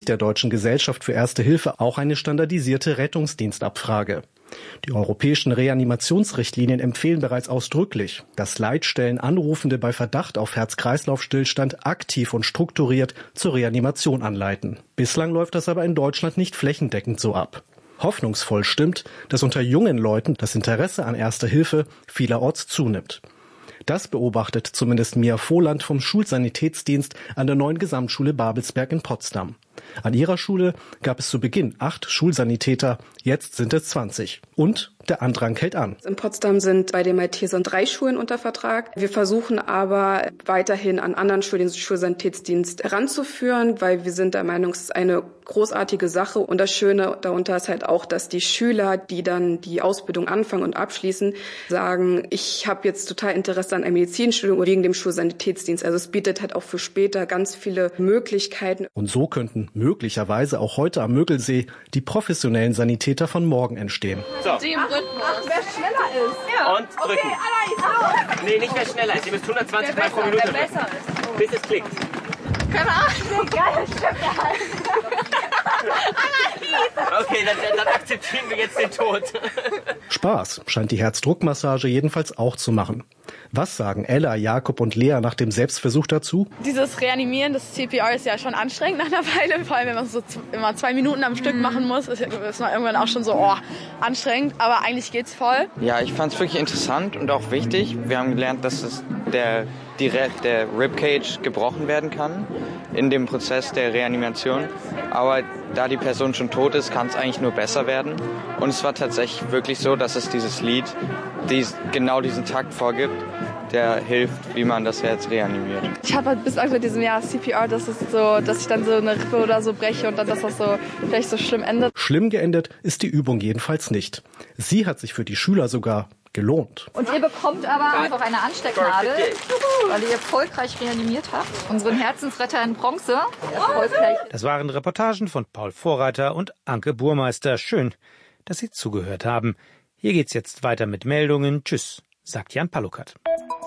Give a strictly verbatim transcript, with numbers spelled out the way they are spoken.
der Deutschen Gesellschaft für Erste Hilfe auch eine standardisierte Rettungsdienstabfrage. Die europäischen Reanimationsrichtlinien empfehlen bereits ausdrücklich, dass Leitstellen Anrufende bei Verdacht auf Herz-Kreislauf-Stillstand aktiv und strukturiert zur Reanimation anleiten. Bislang läuft das aber in Deutschland nicht flächendeckend so ab. Hoffnungsvoll stimmt, dass unter jungen Leuten das Interesse an Erster Hilfe vielerorts zunimmt. Das beobachtet zumindest Mia Voland vom Schulsanitätsdienst an der Neuen Gesamtschule Babelsberg in Potsdam. An ihrer Schule gab es zu Beginn acht Schulsanitäter, jetzt sind es zwanzig. Und der Andrang hält an. In Potsdam sind bei den Maltesern drei Schulen unter Vertrag. Wir versuchen aber weiterhin an anderen Schulen den Schulsanitätsdienst heranzuführen, weil wir sind der Meinung, es ist eine großartige Sache. Und das Schöne darunter ist halt auch, dass die Schüler, die dann die Ausbildung anfangen und abschließen, sagen, ich habe jetzt total Interesse an einem Medizinstudium wegen dem Schulsanitätsdienst. Also es bietet halt auch für später ganz viele Möglichkeiten. Und so könnten möglicherweise auch heute am Mögelsee die professionellen Sanitäter von morgen entstehen. So. Ach, ach, wer schneller ist. Ja. Und drücken. Okay, nee, nicht wer schneller ist. Ihr müsst hundertzwanzig Mal pro Minute drücken, bis es klickt. Keine Ahnung. Geil, stimmt ja halt. Okay, dann, dann akzeptieren wir jetzt den Tod. Spaß scheint die Herzdruckmassage jedenfalls auch zu machen. Was sagen Ella, Jakob und Lea nach dem Selbstversuch dazu? Dieses Reanimieren, das C P R ist ja schon anstrengend nach einer Weile. Vor allem, wenn man so immer zwei Minuten am Stück machen muss, ist, ist man irgendwann auch schon so, oh, anstrengend. Aber eigentlich geht's voll. Ja, ich fand es wirklich interessant und auch wichtig. Wir haben gelernt, dass es der, die, der Ribcage gebrochen werden kann in dem Prozess der Reanimation. Aber da die Person schon tot ist, kann es eigentlich nur besser werden. Und es war tatsächlich wirklich so, dass es dieses Lied dies, genau diesen Takt vorgibt, der hilft, wie man das Herz reanimiert. Ich habe halt ein bisschen Angst mit diesem Jahr C P R, dass, es so, dass ich dann so eine Rippe oder so breche und dann, dass das so vielleicht so schlimm endet. Schlimm geendet ist die Übung jedenfalls nicht. Sie hat sich für die Schüler sogar gelohnt. Und ihr bekommt aber einfach eine Anstecknadel, weil ihr erfolgreich reanimiert habt. Unseren Herzensretter in Bronze. Erfolgreich. Das waren Reportagen von Paul Vorreiter und Anke Burmeister. Schön, dass Sie zugehört haben. Hier geht's jetzt weiter mit Meldungen. Tschüss, sagt Jan Palukat.